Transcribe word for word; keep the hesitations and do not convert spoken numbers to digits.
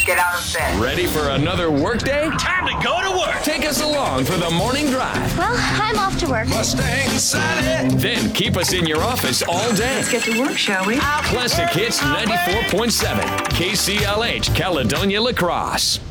get out of bed. Ready for another workday? Time to go to work. Take us along for the morning drive. Well, I'm off to work. Mustang Sally. Then keep us in your office all day. Let's get to work, shall we? Classic Hits ninety-four point seven, K C L H, Caledonia La Crosse.